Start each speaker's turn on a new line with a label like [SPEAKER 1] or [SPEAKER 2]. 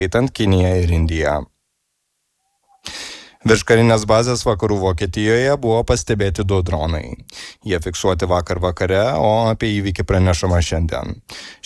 [SPEAKER 1] skaitant Kiniją ir Indiją. Virš karinės bazės vakarų Vokietijoje buvo pastebėti 2 dronai. Jie fiksuoti vakar vakare, o apie įvykį pranešama šiandien.